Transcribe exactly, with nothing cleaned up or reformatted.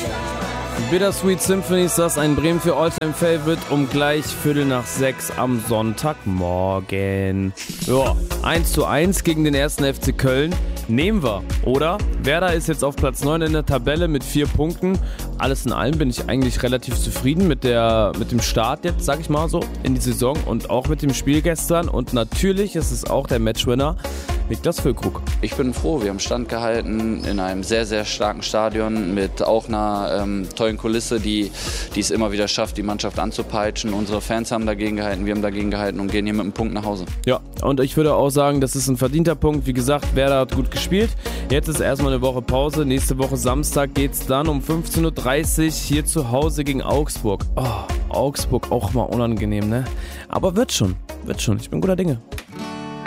Bittersweet Symphonies, das ist ein Bremen für Alltime Favorite um gleich Viertel nach sechs am Sonntagmorgen. Ja, eins zu eins gegen den ersten F C Köln. Nehmen wir, oder? Werder ist jetzt auf Platz neun in der Tabelle mit vier Punkten. Alles in allem bin ich eigentlich relativ zufrieden mit, der, mit dem Start jetzt, sag ich mal so, in die Saison und auch mit dem Spiel gestern. Und natürlich ist es auch der Matchwinner, Niklas Füllkrug. Ich bin froh, wir haben standgehalten in einem sehr, sehr starken Stadion mit auch einer ähm, tollen Kulisse, die, die es immer wieder schafft, die Mannschaft anzupeitschen. Unsere Fans haben dagegen gehalten, wir haben dagegen gehalten und gehen hier mit einem Punkt nach Hause. Ja, und ich würde auch sagen, das ist ein verdienter Punkt. Wie gesagt, Werder hat gut gespielt. Jetzt ist erstmal eine Woche Pause. Nächste Woche Samstag geht es dann um fünfzehn Uhr dreißig hier zu Hause gegen Augsburg. Oh, Augsburg auch mal unangenehm, ne? Aber wird schon, wird schon. Ich bin guter Dinge.